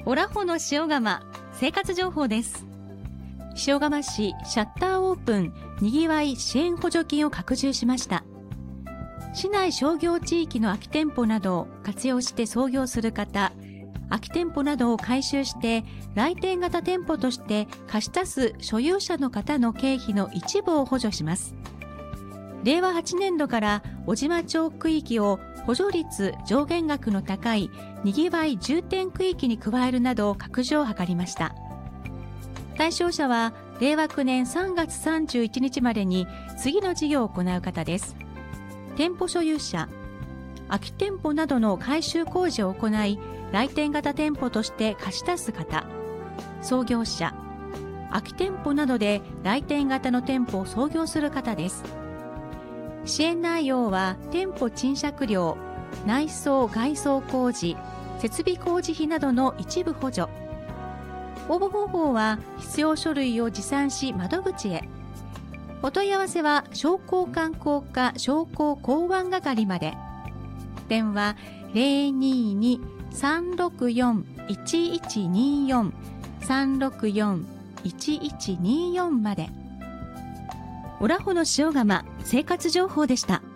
オラホの塩釜生活情報です。塩釜市シャッターオープンにぎわい支援補助金を拡充しました。市内商業地域の空き店舗などを活用して創業する方、空き店舗などを改修して来店型店舗として貸し出す所有者の方の経費の一部を補助します。令和8年度から小島町区域を補助率上限額の高いにぎわい重点区域に加えるなど拡充を図りました。対象者は令和9年3月31日までに次の事業を行う方です。店舗所有者、空き店舗などの改修工事を行い来店型店舗として貸し出す方、創業者、空き店舗などで来店型の店舗を創業する方です。支援内容は店舗賃借料、内装・外装工事、設備工事費などの一部補助。応募方法は必要書類を持参し窓口へ。お問い合わせは商工観光課商工港湾係まで。電話022-364-1124 364-1124まで。オラホの塩釜生活情報でした。